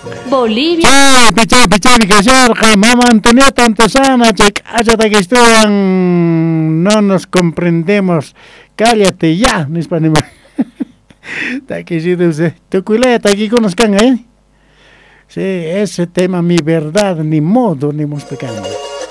Bolivia. Pichapi casarqa, mamá Antonia tanta sana, achata que estudian, no nos comprendemos, cállate ya, no es para ni más. Que sí, tu culeta aquí conozcan, ¿eh? Sí, ese tema, mi verdad, ni modo, ni mos pecando.